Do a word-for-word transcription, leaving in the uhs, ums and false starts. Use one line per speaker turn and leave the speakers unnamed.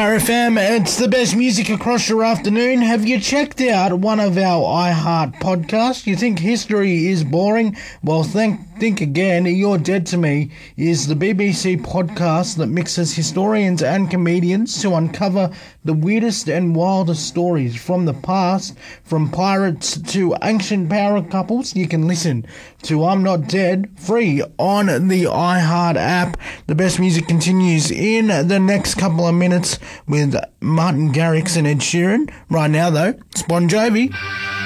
R F M, it's the best music across your afternoon. Have you checked out one of our iHeart podcasts? You think history is boring? Well, think think again. You're Dead to Me is the B B C podcast that mixes historians and comedians to uncover the weirdest and wildest stories from the past, from pirates to ancient power couples. You can listen to I'm Not Dead free on the iHeart app. The best music continues in the next couple of minutes with Martin Garrix and Ed Sheeran. Right now, though, it's Bon Jovi.